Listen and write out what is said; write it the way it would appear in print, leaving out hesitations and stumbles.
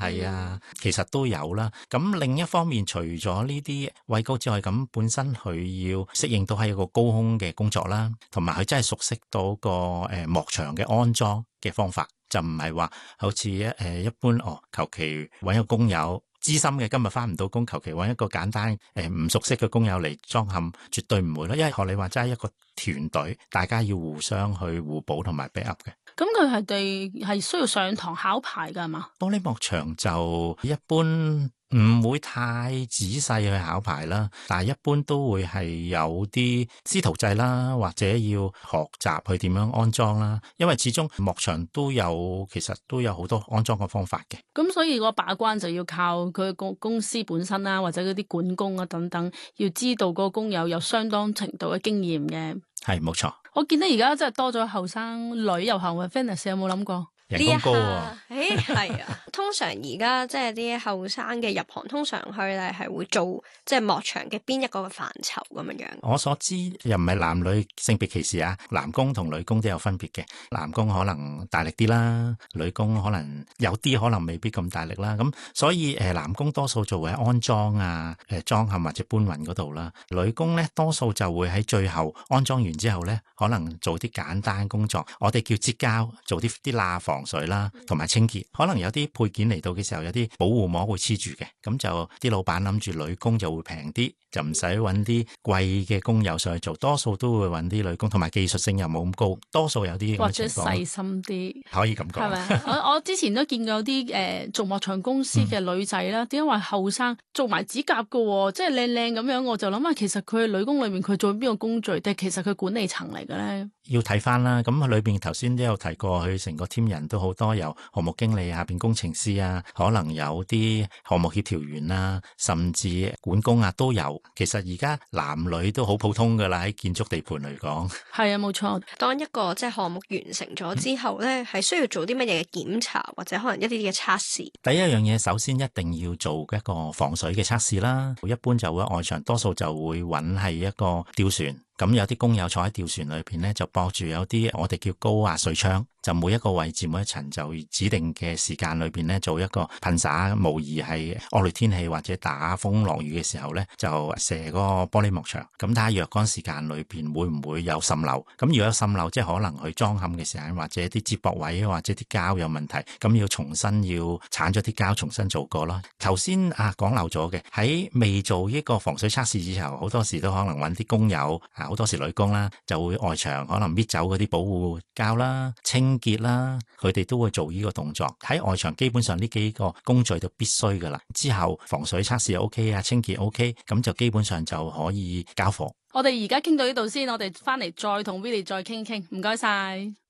例啊，其實都有啦。咁另一方面，除咗呢啲畏高之外，咁本身佢要適應到係一個高空嘅工作啦，同埋佢真係熟悉到個幕牆嘅安裝嘅方法，就唔係話好似一般求其揾一個工友資深嘅今日返唔到工，求其揾一個簡單唔熟悉嘅工友嚟裝嵌，絕對唔會啦。因為學你話齋一個團隊，大家要互相去互補同埋 back up 嘅。 咁佢係需要上堂考牌㗎係嘛？玻璃幕牆就一般唔會太仔細去考牌啦，但係一般都會係有啲師徒制啦，或者要學習去點樣安裝啦。因為始終幕牆其實都有好多安裝嘅方法嘅。 咁所以個把關就要靠佢公司本身啦，或者嗰啲管工啊等等，要知道個工友有相當程度嘅經驗嘅。 係冇錯。 我見到而家真係多咗後生女遊行嘅 Venus 有冇諗過？ 人工高啊！ 係啊，通常而家即係啲後生嘅入行，通常佢哋係會做即係幕牆嘅邊一個範疇咁樣樣。 我所知又唔係男女性別歧視啊，男工同女工都有分別嘅。男工可能大力啲啦，女工可能有啲可能未必咁大力啦。咁所以男工多數做喺安裝啊、裝嵌或者搬運嗰度啦。女工咧多數就會喺最後安裝完之後咧，可能做啲簡單工作，我哋叫接膠，做啲罅防水啦，同埋清潔。可能有啲配件嚟到嘅時候，有啲保護膜會黐住嘅，咁就啲老闆諗住女工就會平啲，就唔使揾啲貴嘅工友上去做，多數都會揾啲女工，同埋技術性又冇咁高，多數有啲或者細心啲， 可以咁講。 係咪？我之前都見過有啲做幕牆公司嘅女仔啦，點解話後生做埋指甲嘅，即係靚靚咁樣，我就諗下其實佢女工裏面佢做邊個工序，定係其實佢管理層嚟嘅咧？ 要睇翻啦，咁裏邊頭先都有提過，佢成個 team 人都好多，由項目經理下邊工程師啊，可能有啲項目協調員啊，甚至管工啊都有。其實而家男女都好普通噶啦，喺建築地盤嚟講。係啊，冇錯。 當一個即係項目完成咗之後咧，係需要做啲乜嘢嘅檢查，或者可能一啲嘅測試？ 第一樣嘢，首先一定要做一個防水嘅測試啦。一般就會外牆多數就會揾係一個吊船。咁有啲工友坐喺吊船裏邊咧，就駁住有啲我哋叫高壓水槍，就每一個位置每一層就指定嘅時間裏邊咧做一個噴灑，模擬係惡劣天氣或者打風落雨嘅時候咧，就射嗰個玻璃幕牆。咁睇下若干時間裏邊會唔會有滲漏？咁如果有滲漏，即係可能去裝嵌嘅時間或者啲接駁位或者啲膠有問題，咁要重新要鏟咗啲膠重新做過咯。頭先講漏咗嘅，喺未做呢個防水測試之後，好多時都可能揾啲工友好多時女工啦，就會外牆可能搣走嗰啲保護膠啦、清潔啦，佢哋都會做呢個動作。喺外牆基本上呢幾個工序都必須噶啦。之後防水測試 OK 啊，清潔 OK， 咁就基本上就可以交貨。 我哋而家傾到呢度先，我哋翻嚟再同 Willy 再傾傾。唔該晒。